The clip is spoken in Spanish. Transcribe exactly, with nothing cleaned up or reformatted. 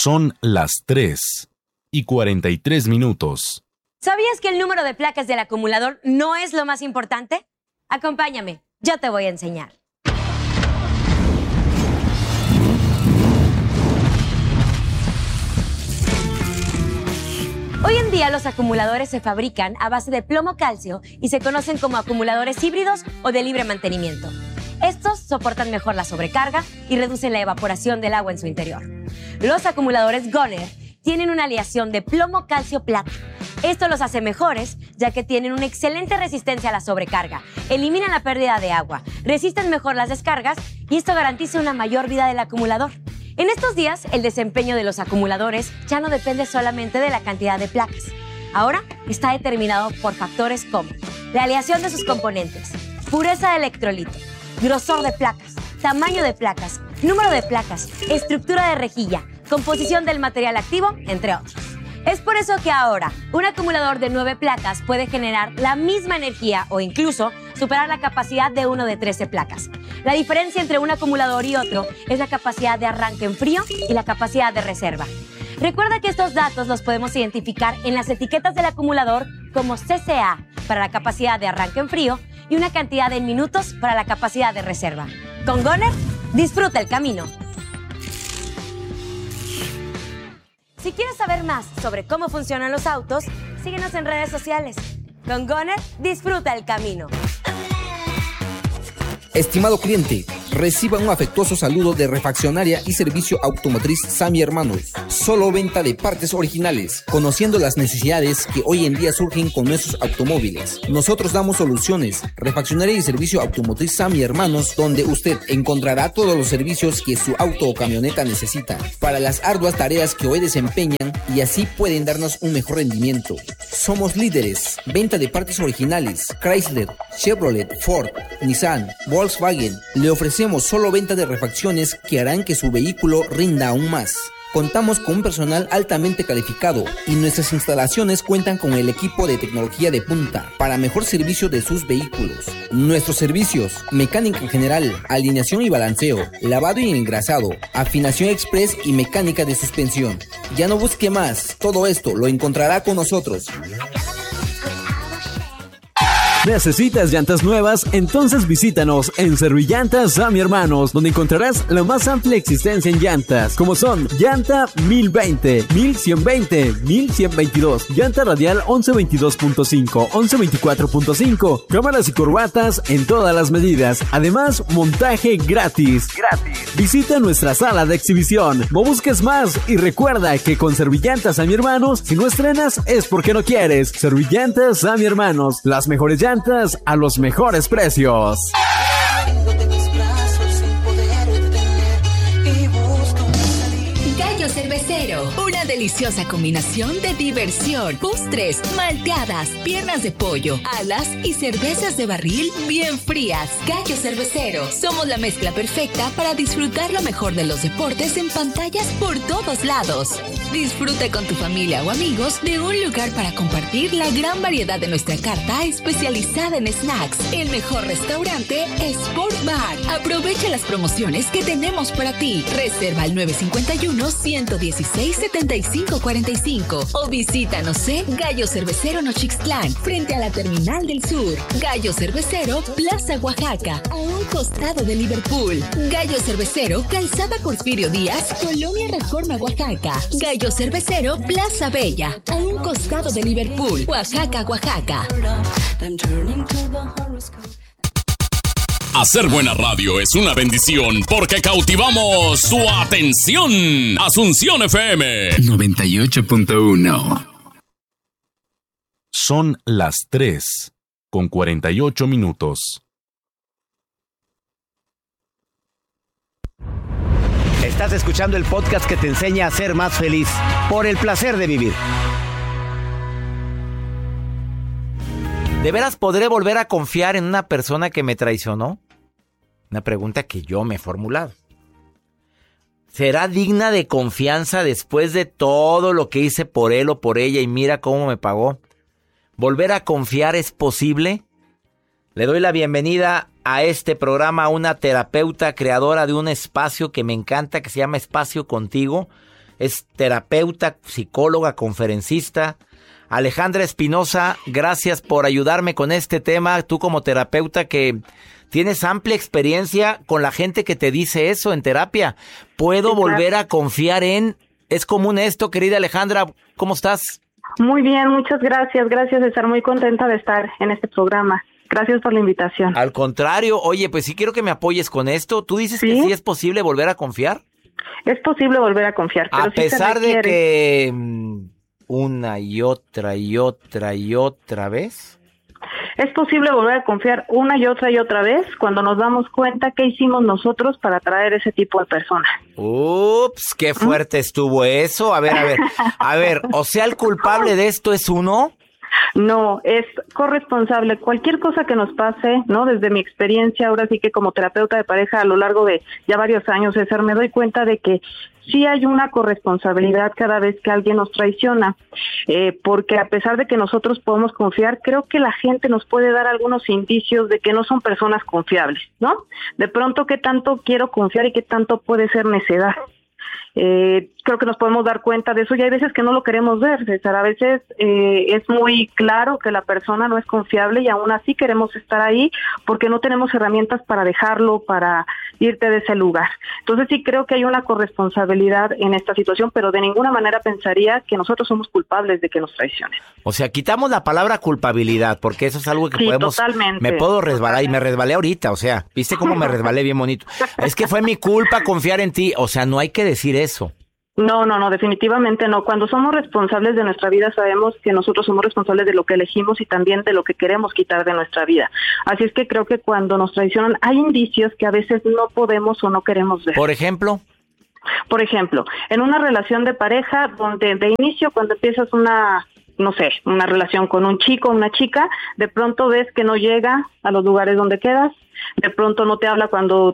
Son las tres y cuarenta y tres minutos. ¿Sabías que el número de placas del acumulador no es lo más importante? Acompáñame, yo te voy a enseñar. Hoy en día los acumuladores se fabrican a base de plomo-calcio y se conocen como acumuladores híbridos o de libre mantenimiento. Estos soportan mejor la sobrecarga y reducen la evaporación del agua en su interior. Los acumuladores Goner tienen una aleación de plomo-calcio-plata. Esto los hace mejores, ya que tienen una excelente resistencia a la sobrecarga, eliminan la pérdida de agua, resisten mejor las descargas y esto garantiza una mayor vida del acumulador. En estos días, el desempeño de los acumuladores ya no depende solamente de la cantidad de placas. Ahora está determinado por factores como la aleación de sus componentes, pureza de electrolito, grosor de placas, tamaño de placas, número de placas, estructura de rejilla, composición del material activo, entre otros. Es por eso que ahora un acumulador de nueve placas puede generar la misma energía o incluso superar la capacidad de uno de trece placas. La diferencia entre un acumulador y otro es la capacidad de arranque en frío y la capacidad de reserva. Recuerda que estos datos los podemos identificar en las etiquetas del acumulador como C C A para la capacidad de arranque en frío y una cantidad en minutos para la capacidad de reserva. Con Goner, disfruta el camino. Si quieres saber más sobre cómo funcionan los autos, síguenos en redes sociales. Con Goner, disfruta el camino. Estimado cliente, reciba un afectuoso saludo de Refaccionaria y Servicio Automotriz Sami Hermanos. Solo venta de partes originales, conociendo las necesidades que hoy en día surgen con nuestros automóviles. Nosotros damos soluciones. Refaccionaria y Servicio Automotriz Sami Hermanos, donde usted encontrará todos los servicios que su auto o camioneta necesita para las arduas tareas que hoy desempeñan y así pueden darnos un mejor rendimiento. Somos líderes. Venta de partes originales. Chrysler, Chevrolet, Ford, Nissan, Volkswagen. Le ofrecemos solo venta de refacciones que harán que su vehículo rinda aún más. Contamos con un personal altamente calificado y nuestras instalaciones cuentan con el equipo de tecnología de punta para mejor servicio de sus vehículos. Nuestros servicios: mecánica general, alineación y balanceo, lavado y engrasado, afinación express y mecánica de suspensión. Ya no busque más, todo esto lo encontrará con nosotros. ¿Necesitas llantas nuevas? Entonces visítanos en Servillantas Sami Hermanos, donde encontrarás la más amplia existencia en llantas, como son llanta mil veinte, mil ciento veinte, mil ciento veintidós, llanta radial once veintidós punto cinco, once veinticuatro punto cinco, cámaras y curvatas en todas las medidas. Además, montaje gratis. Gratis. Visita nuestra sala de exhibición. No busques más y recuerda que con Servillantas Sami Hermanos, si no estrenas es porque no quieres. Servillantas Sami Hermanos, las mejores llantas a los mejores precios. Gallo Cervecero, una deliciosa combinación de diversión, postres, malteadas, piernas de pollo, alas y cervezas de barril bien frías. Gallo Cervecero, somos la mezcla perfecta para disfrutar lo mejor de los deportes en pantallas por todos lados. Disfruta con tu familia o amigos de un lugar para compartir la gran variedad de nuestra carta especializada en snacks. El mejor restaurante Sport Bar. Aprovecha las promociones que tenemos para ti. Reserva al nueve cinco uno, uno uno seis, siete cinco cuatro cinco o visítanos en Gallo Cervecero Nochixtlán, frente a la Terminal del Sur. Gallo Cervecero, Plaza Oaxaca, a un costado de Liverpool. Gallo Cervecero, Calzada Porfirio Díaz, Colonia Reforma, Oaxaca. Gallo Cervecero, Plaza Bella, a un costado de Liverpool, Oaxaca, Oaxaca. Hacer buena radio es una bendición porque cautivamos su atención. Asunción F M noventa y ocho punto uno. Son las tres con cuarenta y ocho minutos. Estás escuchando el podcast que te enseña a ser más feliz por el placer de vivir. ¿De veras podré volver a confiar en una persona que me traicionó? Una pregunta que yo me he formulado. ¿Será digna de confianza después de todo lo que hice por él o por ella y mira cómo me pagó? ¿Volver a confiar es posible? Le doy la bienvenida a este programa a una terapeuta creadora de un espacio que me encanta, que se llama Espacio Contigo. es terapeuta, psicóloga, conferencista. Alejandra Espinosa, gracias por ayudarme con este tema. Tú como terapeuta que tienes amplia experiencia con la gente que te dice eso en terapia. ¿Puedo sí, volver claro. a confiar en...? ¿Es común esto, querida Alejandra? ¿Cómo estás? Muy bien, muchas gracias. Gracias de estar muy contenta de estar en este programa. Gracias por la invitación. Al contrario, oye, pues sí quiero que me apoyes con esto. ¿Tú dices ¿Sí? que sí es posible volver a confiar? Es posible volver a confiar, pero a sí pesar se de que una y otra y otra y otra vez. Es posible volver a confiar una y otra y otra vez cuando nos damos cuenta qué hicimos nosotros para atraer ese tipo de personas. Ups, qué fuerte ¿Mm? estuvo eso. A ver, a ver, a ver, o sea, el culpable de esto es uno. No, es corresponsable. Cualquier cosa que nos pase, ¿no? Desde mi experiencia, ahora sí que como terapeuta de pareja a lo largo de ya varios años, César, me doy cuenta de que sí hay una corresponsabilidad cada vez que alguien nos traiciona, eh, porque a pesar de que nosotros podemos confiar, creo que la gente nos puede dar algunos indicios de que no son personas confiables, ¿no? De pronto, ¿qué tanto quiero confiar y qué tanto puede ser necedad? Eh, creo que nos podemos dar cuenta de eso y hay veces que no lo queremos ver, César. A veces eh, es muy claro que la persona no es confiable y aún así queremos estar ahí porque no tenemos herramientas para dejarlo, para irte de ese lugar. Entonces sí creo que hay una corresponsabilidad en esta situación, pero de ninguna manera pensaría que nosotros somos culpables de que nos traicionen. O sea, quitamos la palabra culpabilidad porque eso es algo que sí, podemos... Totalmente. Me puedo resbalar totalmente. Y me resbalé ahorita, o sea, ¿viste cómo me resbalé bien bonito? Es que fue mi culpa confiar en ti, o sea, no hay que decir eso. No, no, no, definitivamente no. Cuando somos responsables de nuestra vida sabemos que nosotros somos responsables de lo que elegimos y también de lo que queremos quitar de nuestra vida. Así es que creo que cuando nos traicionan hay indicios que a veces no podemos o no queremos ver. Por ejemplo... Por ejemplo, en una relación de pareja donde de inicio cuando empiezas una... no sé, una relación con un chico o una chica, de pronto ves que no llega a los lugares donde quedas, de pronto no te habla cuando